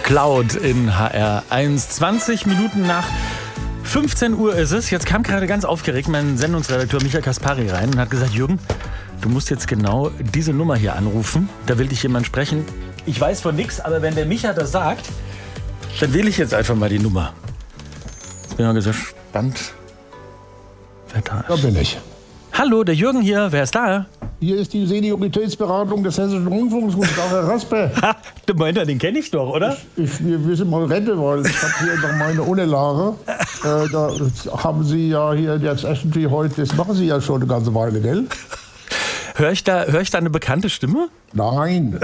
Cloud in HR1. 20 Minuten nach 15 Uhr ist es. Jetzt kam gerade ganz aufgeregt mein Sendungsredakteur Michael Kaspari rein und hat gesagt, Jürgen, du musst jetzt genau diese Nummer hier anrufen. Da will dich jemand sprechen. Ich weiß von nichts, aber wenn der Micha das sagt, dann wähle ich jetzt einfach mal die Nummer. Jetzt bin ich mal gespannt, wer da ist. Da bin ich. Hallo, der Jürgen hier. Wer ist da? Hier ist die Senioritätsberatung des Hessischen Rundfunks. Guten Tag, Herr Raspe. Ha, du meinst, den kenne ich doch, oder? Wir sind mal Rente, weil ich habe hier noch meine Unterlage. Da haben Sie ja hier jetzt irgendwie heute, das machen Sie ja schon eine ganze Weile, gell? Hör ich da eine bekannte Stimme? Nein.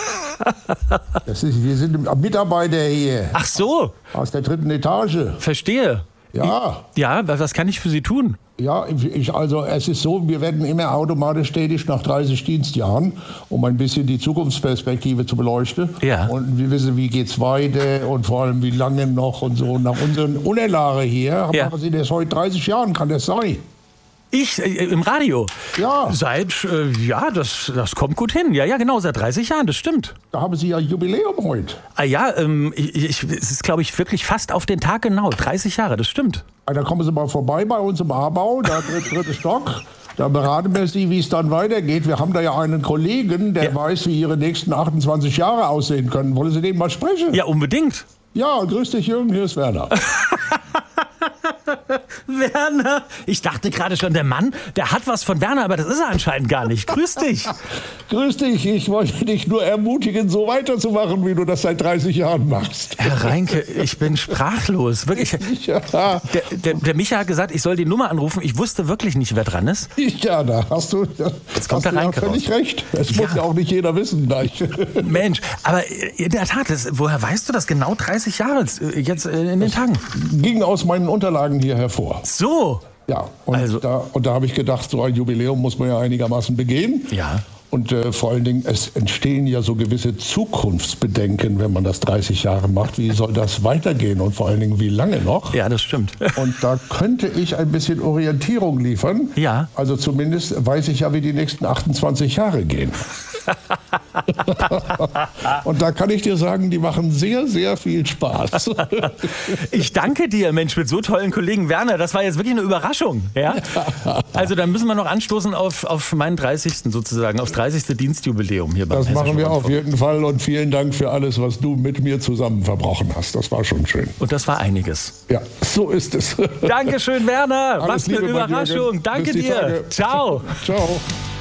Wir sind Mitarbeiter hier. Ach so. Aus der 3. Etage. Verstehe. Ja. Ja, was kann ich für Sie tun? Ja, also es ist so, wir werden immer automatisch tätig nach 30 Dienstjahren, um ein bisschen die Zukunftsperspektive zu beleuchten. Ja. Und wir wissen, wie geht's weiter und vor allem wie lange noch und so. Nach unseren Unterlagen hier machen Sie das heute 30 Jahren, kann das sein? Ich im Radio? Ja. Das kommt gut hin. Ja, genau, seit 30 Jahren, das stimmt. Da haben Sie ja Jubiläum heute. Es ist, glaube ich, wirklich fast auf den Tag genau. 30 Jahre, das stimmt. Da kommen Sie mal vorbei bei uns im A-Bau, der dritte Stock. Da beraten wir Sie, wie es dann weitergeht. Wir haben da ja einen Kollegen, der weiß, wie Ihre nächsten 28 Jahre aussehen können. Wollen Sie den mal sprechen? Ja, unbedingt. Ja, grüß dich, Jürgen, hier ist Werner. Werner? Ich dachte gerade schon, der Mann, der hat was von Werner, aber das ist er anscheinend gar nicht. Grüß dich. Grüß dich, ich wollte dich nur ermutigen, so weiterzumachen, wie du das seit 30 Jahren machst. Herr Reinke, ich bin sprachlos. Wirklich. Ja. Der Micha hat gesagt, ich soll die Nummer anrufen. Ich wusste wirklich nicht, wer dran ist. Ja, da hast du, Jetzt kommt der Reinke völlig recht. Es muss ja auch nicht jeder wissen gleich. Mensch, aber in der Tat, woher weißt du das genau 30 Jahre jetzt in den Tagen? Ging aus meinen Unterlagen hier hervor. So. Ja, und da habe ich gedacht, so ein Jubiläum muss man ja einigermaßen begehen. Ja. Und vor allen Dingen, es entstehen ja so gewisse Zukunftsbedenken, wenn man das 30 Jahre macht. Wie soll das weitergehen und vor allen Dingen, wie lange noch? Ja, das stimmt. Und da könnte ich ein bisschen Orientierung liefern. Ja. Also zumindest weiß ich ja, wie die nächsten 28 Jahre gehen. Und da kann ich dir sagen, die machen sehr, sehr viel Spaß. Ich danke dir, Mensch, mit so tollen Kollegen. Werner, das war jetzt wirklich eine Überraschung. Ja? Also dann müssen wir noch anstoßen auf meinen 30. sozusagen, aufs 30. Dienstjubiläum hier beim Das Hessischen machen wir Rundfunk. auf jeden Fall und vielen Dank für alles, was du mit mir zusammen verbrochen hast. Das war schon schön. Und das war einiges. Ja, so ist es. Dankeschön, Werner. Alles Was für eine Liebe, mein Überraschung. Jürgen. Danke Bis die dir. Tage. Ciao. Ciao.